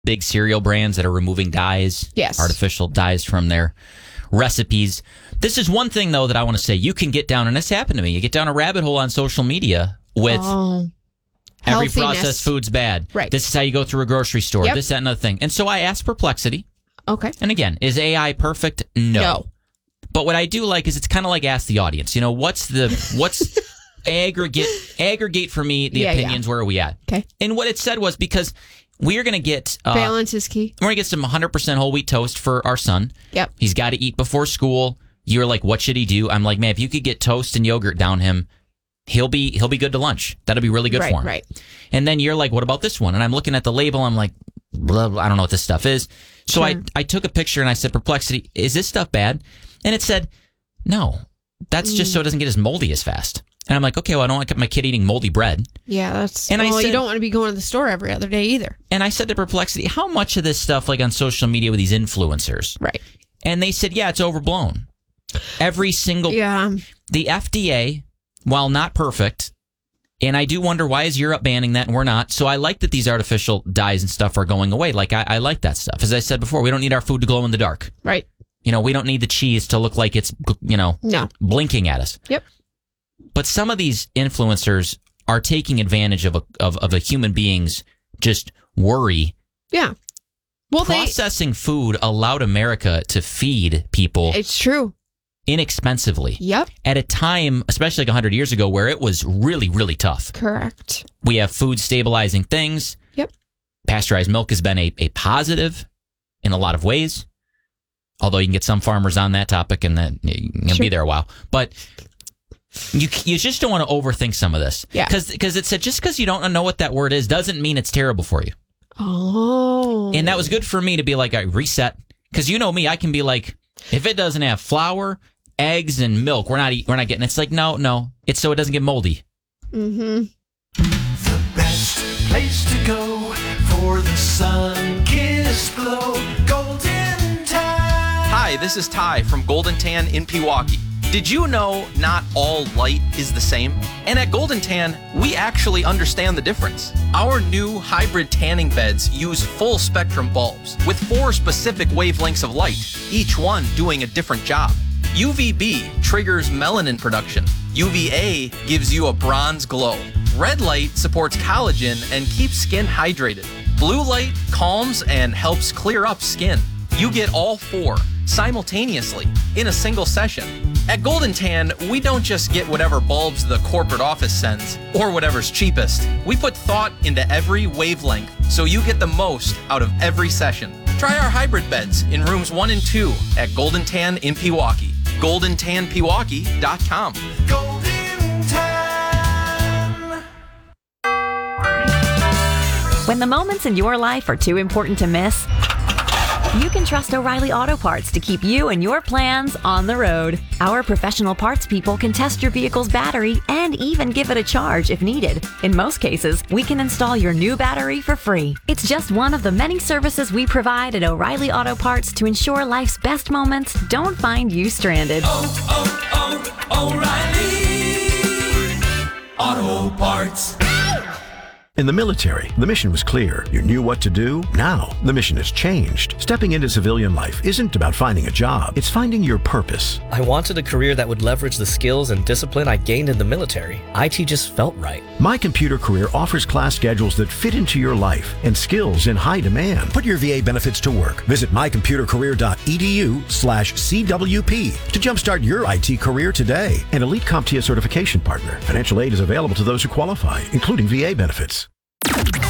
big cereal brands that are removing dyes, artificial dyes from their recipes. This is one thing, though, that I want to say. You can get down, and this happened to me, you get down a rabbit hole on social media with every processed food's bad. Right. This is how you go through a grocery store. This, that, and another thing. And so I asked Perplexity. Okay. And again, is AI perfect? No. But what I do like is it's kind of like ask the audience. You know, what's aggregate for me the opinions? Where are we at? Okay. And what it said was, because we are going to get balance is key. We're going to get some 100% whole wheat toast for our son. Yep. He's got to eat before school. You're like, what should he do? I'm like, man, if you could get toast and yogurt down him, he'll be good to lunch. That'll be really good for him. Right. And then you're like, what about this one? And I'm looking at the label. I'm like, blah, blah, I don't know what this stuff is. So I took a picture and I said, Perplexity, is this stuff bad? And it said, no, that's just so it doesn't get as moldy as fast. And I'm like, okay, well, I don't want my kid eating moldy bread. Yeah, that's... And I said, you don't want to be going to the store every other day either. And I said to Perplexity, how much of this stuff, like on social media with these influencers? Right. And they said, yeah, it's overblown. Every single... Yeah. The FDA, while not perfect, and I do wonder, why is Europe banning that and we're not? So I like that these artificial dyes and stuff are going away. Like, I like that stuff. As I said before, we don't need our food to glow in the dark. Right. You know, we don't need the cheese to look like it's, blinking at us. Yep. But some of these influencers are taking advantage of a human being's just worry. Yeah. Well, processing food allowed America to feed people. It's true. Inexpensively. Yep. At a time, especially like 100 years ago, where it was really, really tough. Correct. We have food stabilizing things. Yep. Pasteurized milk has been a positive in a lot of ways. Although you can get some farmers on that topic and then you're going to be there a while. But you just don't want to overthink some of this. Yeah. Because it said just because you don't know what that word is doesn't mean it's terrible for you. Oh. And that was good for me to be like, I reset. Because you know me, I can be like, if it doesn't have flour, eggs, and milk, we're not getting it. It's like, no. It's so it doesn't get moldy. Mm-hmm. The best place to go for the sun-kissed glow. Golden Tan. Hi, this is Ty from Golden Tan in Pewaukee. Did you know not all light is the same? And at Golden Tan, we actually understand the difference. Our new hybrid tanning beds use full spectrum bulbs with 4 specific wavelengths of light, each one doing a different job. UVB triggers melanin production. UVA gives you a bronze glow. Red light supports collagen and keeps skin hydrated. Blue light calms and helps clear up skin. You get all 4 simultaneously in a single session. At Golden Tan, we don't just get whatever bulbs the corporate office sends or whatever's cheapest. We put thought into every wavelength so you get the most out of every session. Try our hybrid beds in rooms 1 and 2 at Golden Tan in Pewaukee. GoldenTanPewaukee.com. Golden Tan. When the moments in your life are too important to miss, you can trust O'Reilly Auto Parts to keep you and your plans on the road. Our professional parts people can test your vehicle's battery and even give it a charge if needed. In most cases, we can install your new battery for free. It's just one of the many services we provide at O'Reilly Auto Parts to ensure life's best moments don't find you stranded. O'Reilly Auto Parts. In the military, the mission was clear. You knew what to do. Now, the mission has changed. Stepping into civilian life isn't about finding a job. It's finding your purpose. I wanted a career that would leverage the skills and discipline I gained in the military. IT just felt right. My Computer Career offers class schedules that fit into your life and skills in high demand. Put your VA benefits to work. Visit mycomputercareer.edu/CWP to jumpstart your IT career today. An elite CompTIA certification partner. Financial aid is available to those who qualify, including VA benefits.